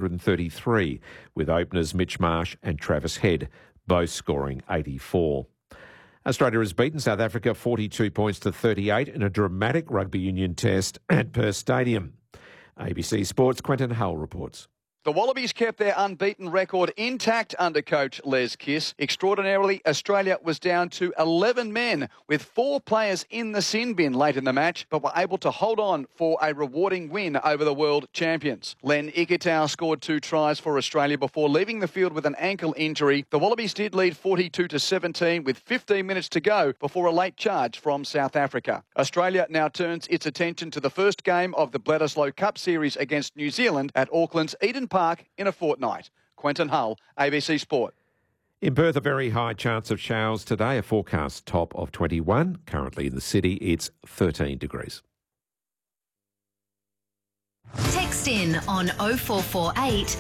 133, with openers Mitch Marsh and Travis Head both scoring 84. Australia has beaten South Africa 42 points to 38 in a dramatic rugby union test at Perth Stadium. ABC Sports' Quentin Hull reports. The Wallabies kept their unbeaten record intact under coach Les Kiss. Extraordinarily, Australia was down to 11 men with 4 players in the sin bin late in the match, but were able to hold on for a rewarding win over the world champions. Len Ikitau scored 2 tries for Australia before leaving the field with an ankle injury. The Wallabies did lead 42-17 with 15 minutes to go before a late charge from South Africa. Australia now turns its attention to the first game of the Bledisloe Cup Series against New Zealand at Auckland's Eden Park in a fortnight. Quentin Hull, ABC Sport. In Perth, a very high chance of showers today, a forecast top of 21. Currently in the city, it's 13 degrees. Text in on 0448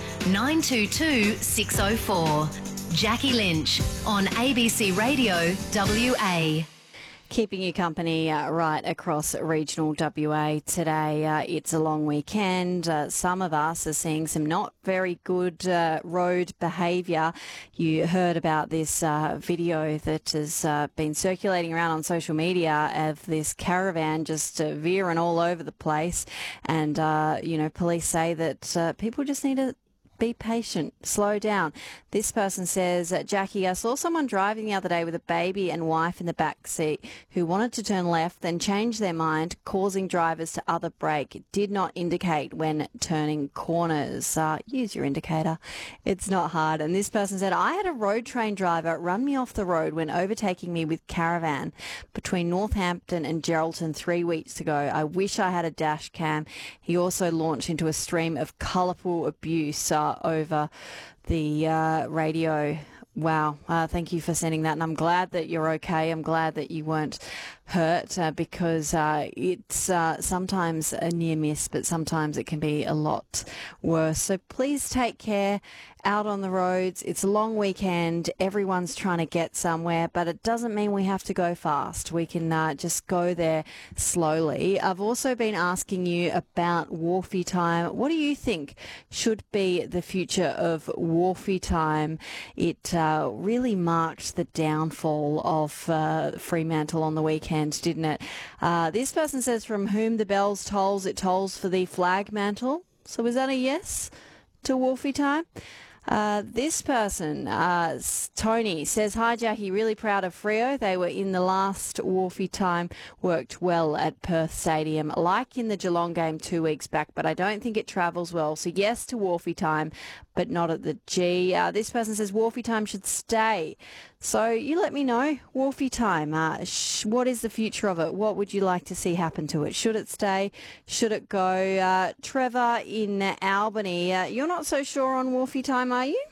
922 604. Jackie Lynch on ABC Radio WA. Keeping you company right across regional WA today. It's a long weekend. Some of us are seeing some not very good road behaviour. You heard about this video that has been circulating around on social media of this caravan just veering all over the place. And, police say that people just need to be patient, slow down. This person says, Jackie, I saw someone driving the other day with a baby and wife in the back seat who wanted to turn left, then change their mind, causing drivers to other brake. It did not indicate when turning corners. Use your indicator. It's not hard. And this person said, I had a road train driver run me off the road when overtaking me with caravan between Northampton and Geraldton 3 weeks ago. I wish I had a dash cam. He also launched into a stream of colourful abuse over the radio. Wow. Thank you for sending that. And I'm glad that you're okay. I'm glad that you weren't hurt because it's sometimes a near miss, but sometimes it can be a lot worse. So please take care out on the roads. It's a long weekend. Everyone's trying to get somewhere, but it doesn't mean we have to go fast. We can just go there slowly. I've also been asking you about Wharfie time. What do you think should be the future of Wharfie time? It really marked the downfall of Fremantle on the weekend, didn't it? This person says, from whom the bells tolls, it tolls for the flag mantle. So is that a yes to Wharfie time? This person, Tony, says, hi, Jackie, really proud of Freo. They were in the last Wharfie time, worked well at Perth Stadium, like in the Geelong game 2 weeks back, but I don't think it travels well. So yes to Wharfie time, but not at the G. This person says Wharfie time should stay. So you let me know, Wharfie time, what is the future of it? What would you like to see happen to it? Should it stay? Should it go? Trevor in Albany, you're not so sure on Wharfie time, are you?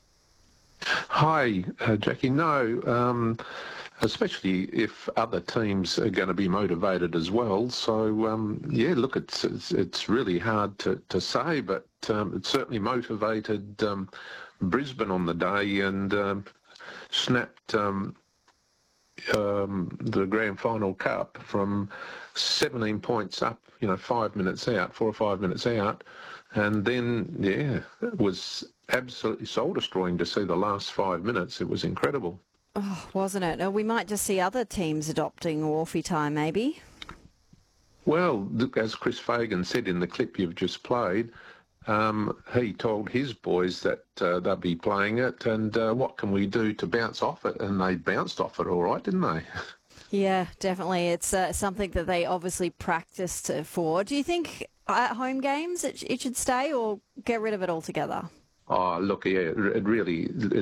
Hi, Jackie. No, especially if other teams are going to be motivated as well. So, look, it's really hard to say, but it certainly motivated Brisbane on the day and snapped the Grand Final Cup from 17 points up, 5 minutes out, 4 or 5 minutes out. And then, it was absolutely soul-destroying to see the last 5 minutes. It was incredible. Oh, wasn't it? We might just see other teams adopting Wharfie time, maybe. Well, as Chris Fagan said in the clip you've just played, he told his boys that they'll be playing it, and what can we do to bounce off it? And they bounced off it all right, didn't they? Yeah, definitely. It's something that they obviously practiced for. Do you think at home games it should stay or get rid of it altogether? Oh, look, yeah, it really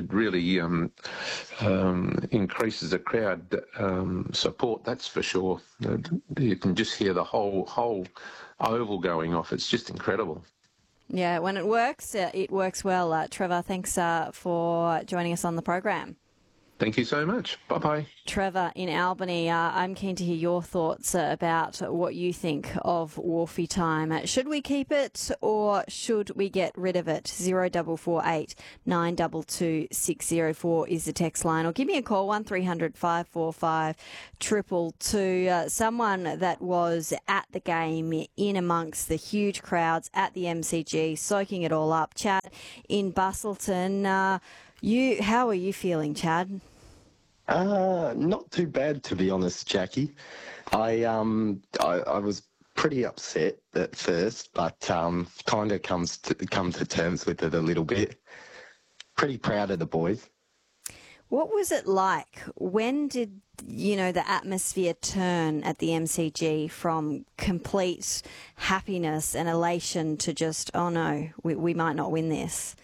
increases the crowd support, that's for sure. You can just hear the whole oval going off. It's just incredible. Yeah, when it works well. Trevor, thanks for joining us on the program. Thank you so much. Bye-bye. Trevor in Albany, I'm keen to hear your thoughts about what you think of Wharfie time. Should we keep it or should we get rid of it? 0448 922 604 is the text line, or give me a call 1300 545 222. Someone that was at the game in amongst the huge crowds at the MCG, soaking it all up. Chad in Bustleton, how are you feeling, Chad? Not too bad, to be honest, Jackie. I was pretty upset at first, but kind of come to terms with it a little bit. Pretty proud of the boys. What was it like? When did, the atmosphere turn at the MCG from complete happiness and elation to just, oh no, we might not win this?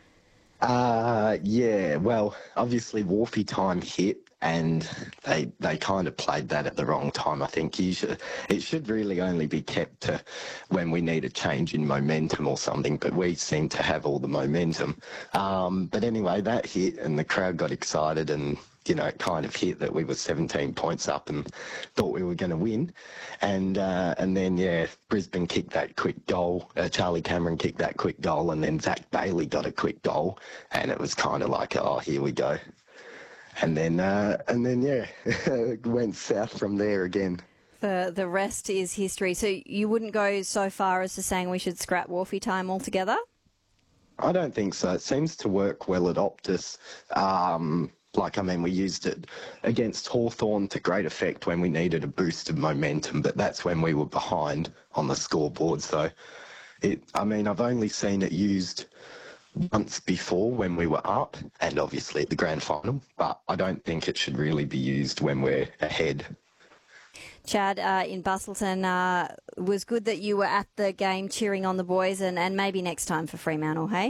Yeah, well, obviously Wharfie time hit and they kind of played that at the wrong time. I think it should really only be kept to when we need a change in momentum or something, but we seem to have all the momentum. But anyway, that hit and the crowd got excited and, it kind of hit that we were 17 points up and thought we were going to win. And then, Brisbane kicked that quick goal. Charlie Cameron kicked that quick goal, and then Zach Bailey got a quick goal. And it was kind of like, oh, here we go. And then, it went south from there again. The rest is history. So you wouldn't go so far as to saying we should scrap Wharfie time altogether? I don't think so. It seems to work well at Optus. We used it against Hawthorn to great effect when we needed a boost of momentum, but that's when we were behind on the scoreboard. So, I've only seen it used once before when we were up and obviously at the grand final, but I don't think it should really be used when we're ahead. Chad, in Bustleton, was good that you were at the game cheering on the boys and maybe next time for Fremantle, hey?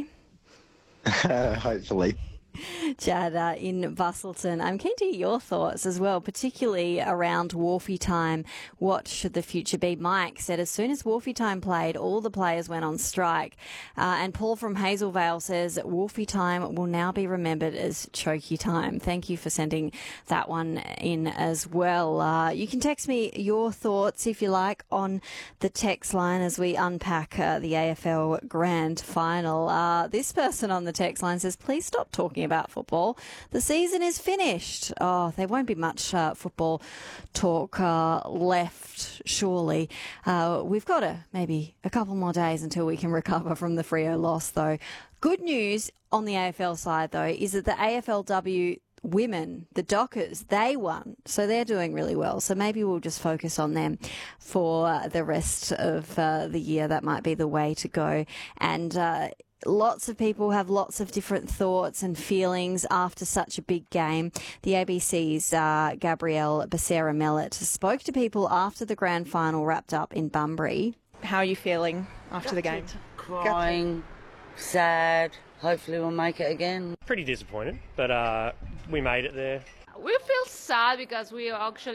Hopefully. Chad, in Bustleton, I'm keen to hear your thoughts as well, particularly around Wharfie time. What should the future be? Mike said as soon as Wharfie time played, all the players went on strike. And Paul from Hazelvale says Wharfie time will now be remembered as Chokey time. Thank you for sending that one in as well. You can text me your thoughts, if you like, on the text line as we unpack the AFL Grand Final. This person on the text line says, please stop talking about football. The season is finished. Oh, there won't be much football talk left, surely. We've got maybe a couple more days until we can recover from the Freo loss, though. Good news on the AFL side, though, is that the AFLW women, the Dockers, they won. So they're doing really well. So maybe we'll just focus on them for the rest of the year. That might be the way to go. And lots of people have lots of different thoughts and feelings after such a big game. The ABC's Gabrielle Becerra-Mellett spoke to people after the grand final wrapped up in Bunbury. How are you feeling after the game? Crying, sad. Hopefully we'll make it again. Pretty disappointed, but we made it there. We feel sad because we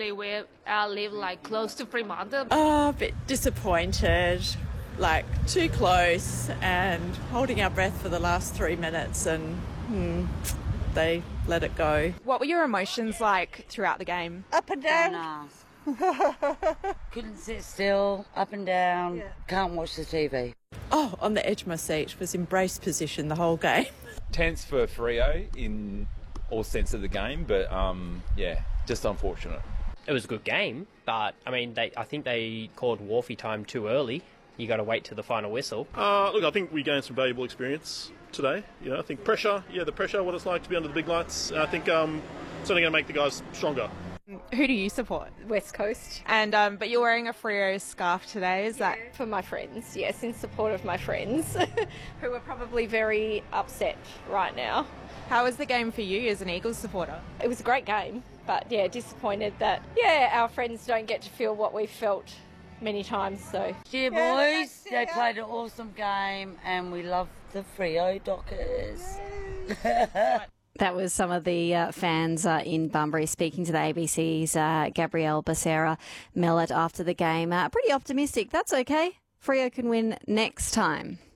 live close to Fremantle. A bit disappointed. Too close and holding our breath for the last 3 minutes and they let it go. What were your emotions like throughout the game? Up and down. Couldn't sit still, up and down, can't watch the TV. Oh, on the edge of my seat, was in brace position the whole game. Tense for Freo in all sense of the game, but just unfortunate. It was a good game, but I think they called Wharfie time too early. You got to wait till the final whistle. Look, I think we gained some valuable experience today. I think pressure, what it's like to be under the big lights. I think certainly going to make the guys stronger. Who do you support? West Coast. And but you're wearing a Freo scarf today, is that? For my friends, yes, in support of my friends, who are probably very upset right now. How was the game for you as an Eagles supporter? It was a great game, but disappointed that, our friends don't get to feel what we felt many times. So Boys, they played an awesome game and we love the Freo Dockers. That was some of the fans in Bunbury speaking to the ABC's Gabrielle Becerra-Mellett after the game. Pretty optimistic. That's okay. Freo can win next time.